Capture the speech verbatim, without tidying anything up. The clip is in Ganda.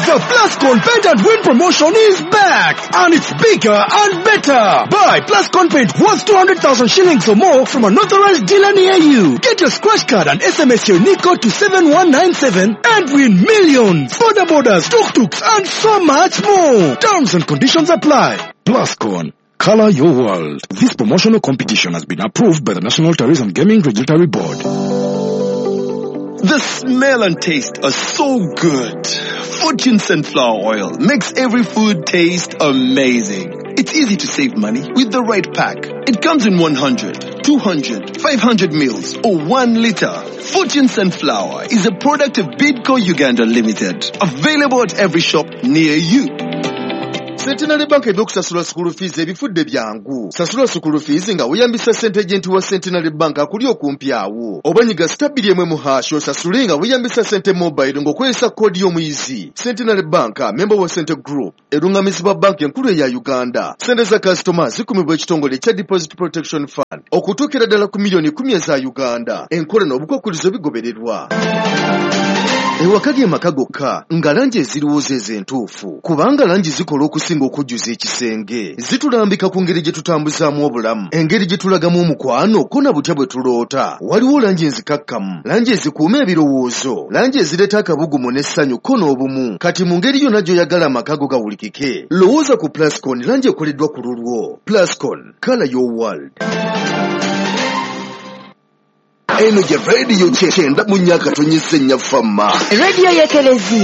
The Plascon Paint and Win promotion is back, and it's bigger and better. Buy Plascon Paint worth two hundred thousand shillings or more from an authorized dealer near you. Get your scratch card and S M S your unique code to seven one nine seven and win millions. Border borders, tuk-tuks, and so much more. Terms and conditions apply. Plascon. Color your world. This promotional competition has been approved by the National Tourism Gaming Regulatory Board. The smell and taste are so good. Fortune Sunflower Oil makes every food taste amazing. It's easy to save money with the right pack. It comes in one hundred, two hundred, five hundred mils or one liter. Fortune Sunflower is a product of Bidco Uganda Limited. Available at every shop near you. Centenary Bank eby'okusasula school fees ebifudde byangu. Sasula school fees nga weyambisa ssente agent wa Centenary Bank akuli okumpi awo. Obanyiga stabili emwe mu hash osasule nga weyambisa ssente mobile ng'okozesa kkoodi y'omuyizi. Centenary Bank, member wa Center Group, erungamizibwa bank enkulu eya Uganda. Ssente za customers zikumibwa ekitongole kya Deposit Protection Fund okutuukira ddala ku miliyoni kumi eza Uganda. Enkola n'obukwakkulizo bigobererwa. Ewakali amaka gokka nga langi eziriwooza ez'entuufu kubanga langi zikola okusinga okujjuza ekisenge. Zitulambika ku ngeri gye tutambuzaamu obulamu, engeri gye tulagamu omukwano ko na butya bwe tuloota. Waliwo langi enzikakkamu, langi ezikuuma ebirowoozo, langi ezireeta akabugumu n'essanyu ko n'obumu. Kati mu ngeri yonna gy'oyagala amaka go gawulikike, lowooza ku Plascon, langi ekoleddwa ku lulwo. Plascon, color your world. Eno gye radio kyenda mu nnyaka tonyise nnya famma. Radio y'Ekelezia.